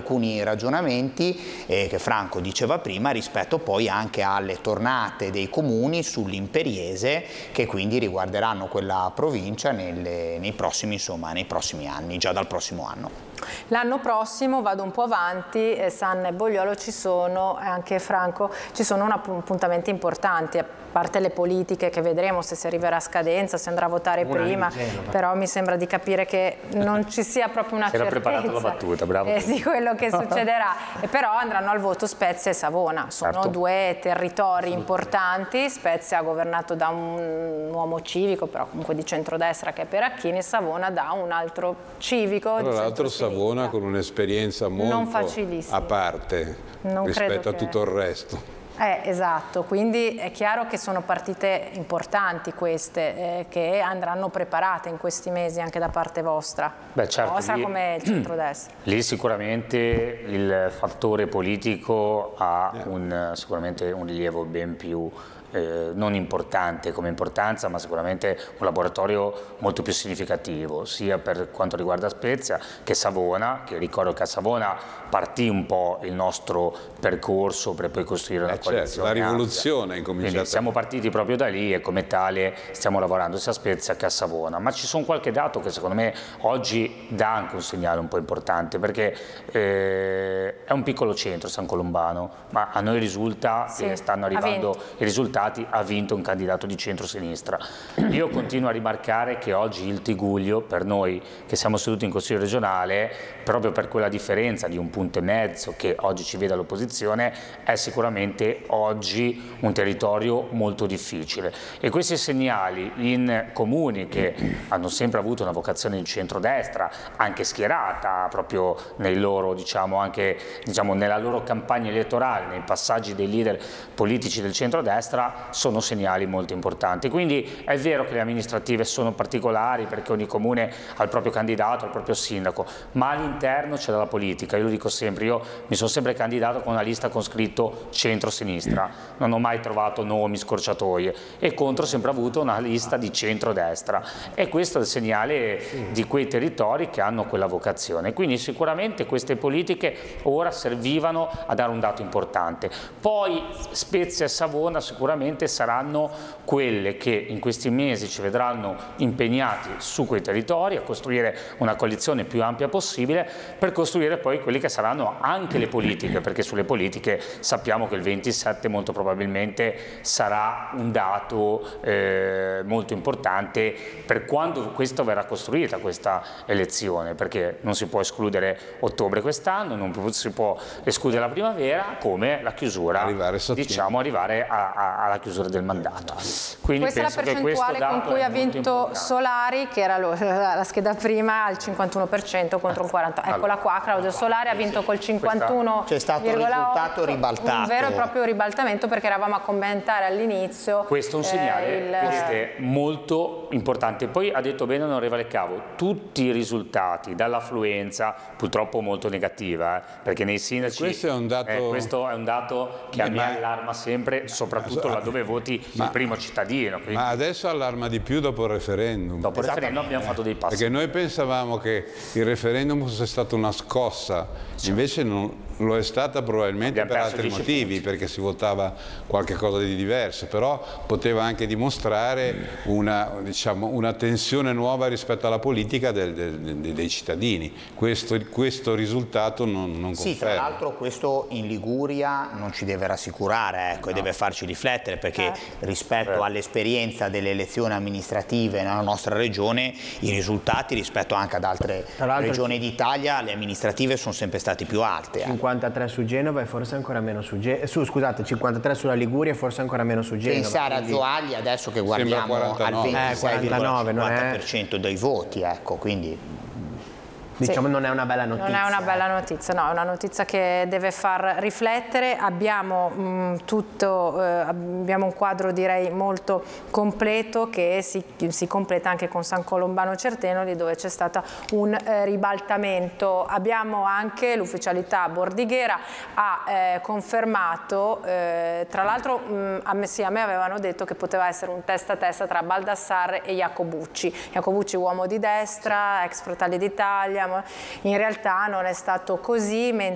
alcuni ragionamenti che Franco diceva prima rispetto poi anche alle tornate dei comuni sull'imperiese, che quindi riguarderanno quella provincia nei prossimi anni, già dal prossimo anno. L'anno prossimo, vado un po' avanti, Sanna e Bogliolo ci sono, anche Franco, ci sono appuntamenti importanti, a parte le politiche che vedremo se si arriverà a scadenza, se andrà a votare prima, però mi sembra di capire che non ci sia proprio una certezza. Era preparato la battuta, bravo. Di quello che succederà, però andranno al voto Spezia e Savona, sono due territori importanti. Spezia governato da un uomo civico, però comunque di centrodestra, che è Peracchini, e Savona da un altro civico di centrosinistra. Savona con un'esperienza molto a parte rispetto a tutto il resto. Esatto, quindi è chiaro che sono partite importanti queste, che andranno preparate in questi mesi anche da parte vostra. Beh, certo, vostra come il centrodestra. Lì sicuramente il fattore politico ha sicuramente un rilievo ben più non importante come importanza, ma sicuramente un laboratorio molto più significativo, sia per quanto riguarda Spezia che Savona, che ricordo che a Savona partì un po' il nostro percorso per poi costruire una coalizione. La rivoluzione è incominciata. Quindi siamo partiti proprio da lì e come tale stiamo lavorando sia a Spezia che a Savona, ma ci sono qualche dato che secondo me oggi dà anche un segnale un po' importante, perché è un piccolo centro San Colombano, ma a noi risulta che stanno arrivando i risultati, ha vinto un candidato di centrosinistra. Io continuo a rimarcare che oggi il Tigullio, per noi che siamo seduti in Consiglio regionale, proprio per quella differenza di un punto e mezzo che oggi ci vede all'opposizione, è sicuramente oggi un territorio molto difficile, e questi segnali in comuni che hanno sempre avuto una vocazione di centrodestra, anche schierata proprio nei loro, anche nella loro campagna elettorale, nei passaggi dei leader politici del centrodestra, sono segnali molto importanti. Quindi è vero che le amministrative sono particolari perché ogni comune ha il proprio candidato, il proprio sindaco, ma all'interno c'è la politica. Io lo dico sempre, io mi sono sempre candidato con una lista con scritto centro-sinistra, non ho mai trovato nomi, scorciatoie, e contro ho sempre avuto una lista di centrodestra, e questo è il segnale di quei territori che hanno quella vocazione. Quindi sicuramente queste politiche ora servivano a dare un dato importante. Poi Spezia e Savona sicuramente saranno quelle che in questi mesi ci vedranno impegnati su quei territori a costruire una coalizione più ampia possibile, per costruire poi quelli che saranno anche le politiche, perché sulle politiche sappiamo che il 27 molto probabilmente sarà un dato molto importante per quando questa verrà costruita, questa elezione, perché non si può escludere ottobre quest'anno, non si può escludere la primavera, come la chiusura, arrivare alla chiusura del mandato. Quindi questa è la percentuale con cui ha vinto Solari, che era la scheda prima, al 51% contro il 40%. Eccola qua, Claudio Solari ha vinto col 51,8%. C'è stato un risultato ribaltato. Un vero e proprio ribaltamento, perché eravamo a commentare all'inizio. Questo è un segnale molto importante. Poi ha detto bene onorevole Cavo, tutti i risultati, dall'affluenza purtroppo molto negativa, perché nei sindaci questo è un dato che a me allarma sempre, soprattutto laddove voti il primo cittadino. Quindi. Ma adesso allarma di più dopo il referendum. Dopo il referendum abbiamo fatto dei passi. Perché noi pensavamo che il referendum fosse stata una scossa, invece non lo è stata probabilmente per altri motivi, perché si votava qualche cosa di diverso, però poteva anche dimostrare una tensione nuova rispetto alla politica dei cittadini. Questo risultato non conferma. Sì, tra l'altro questo in Liguria non ci deve rassicurare, e deve farci riflettere, perché rispetto all'esperienza delle elezioni amministrative nella nostra regione, i risultati rispetto anche ad altre regioni d'Italia, le amministrative sono sempre state più alte. 53 su Genova e forse ancora meno su scusate, 53 sulla Liguria e forse ancora meno su Genova. Pensare a Zoagli adesso che guardiamo al 26,4% dei voti, quindi diciamo non è una bella notizia. Non è una bella notizia, no, è una notizia che deve far riflettere. Abbiamo abbiamo un quadro direi molto completo, che si completa anche con San Colombano Certenoli, dove c'è stato un ribaltamento. Abbiamo anche l'ufficialità bordighera ha confermato, tra l'altro a me avevano detto che poteva essere un testa a testa tra Baldassarre e Iacobucci. Iacobucci uomo di destra, ex Fratelli d'Italia. In realtà non è stato così, mentre